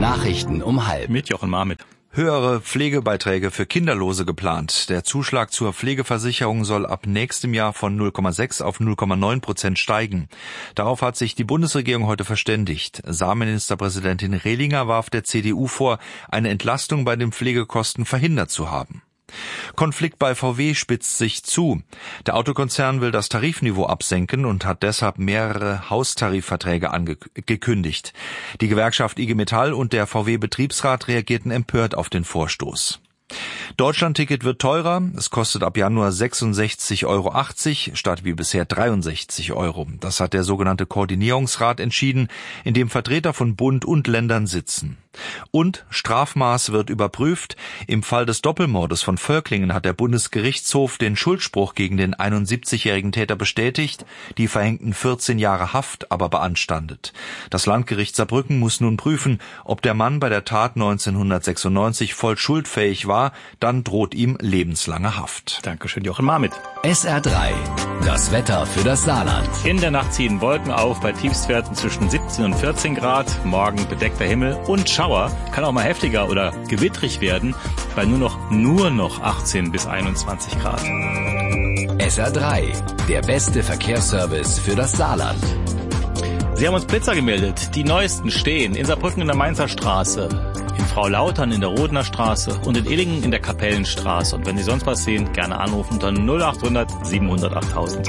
Nachrichten um 12:30. Mit Jochen Marmit. Höhere Pflegebeiträge für Kinderlose geplant. Der Zuschlag zur Pflegeversicherung soll ab nächstem Jahr von 0,6 auf 0,9% steigen. Darauf hat sich die Bundesregierung heute verständigt. Saarministerpräsidentin Rehlinger warf der CDU vor, eine Entlastung bei den Pflegekosten verhindert zu haben. Konflikt bei VW spitzt sich zu. Der Autokonzern will das Tarifniveau absenken und hat deshalb mehrere Haustarifverträge angekündigt. Die Gewerkschaft IG Metall und der VW-Betriebsrat reagierten empört auf den Vorstoß. Deutschlandticket wird teurer. Es kostet ab Januar 66,80 € statt wie bisher 63 €. Das hat der sogenannte Koordinierungsrat entschieden, in dem Vertreter von Bund und Ländern sitzen. Und Strafmaß wird überprüft. Im Fall des Doppelmordes von Völklingen hat der Bundesgerichtshof den Schuldspruch gegen den 71-jährigen Täter bestätigt, die verhängten 14 Jahre Haft aber beanstandet. Das Landgericht Saarbrücken muss nun prüfen, ob der Mann bei der Tat 1996 voll schuldfähig war, dann droht ihm lebenslange Haft. Dankeschön, Jochen Marmit. SR3, das Wetter für das Saarland. In der Nacht ziehen Wolken auf bei Tiefstwerten zwischen 17 und 14 Grad. Morgen bedeckter Himmel und Schauer. Kann auch mal heftiger oder gewittrig werden, bei nur noch 18 bis 21 Grad. SR3, der beste Verkehrsservice für das Saarland. Sie haben uns Blitzer gemeldet. Die neuesten stehen in Saarbrücken in der Mainzer Straße, in Frau-Lautern in der Rodener Straße und in Illingen in der Kapellenstraße. Und wenn Sie sonst was sehen, gerne anrufen unter 0800 700 8000.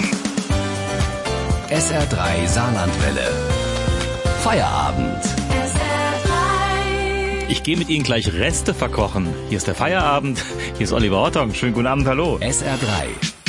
SR3 Saarlandwelle. Feierabend. Ich gehe mit Ihnen gleich Reste verkochen. Hier ist der Feierabend. Hier ist Oliver Ottong. Schönen guten Abend, hallo. SR3.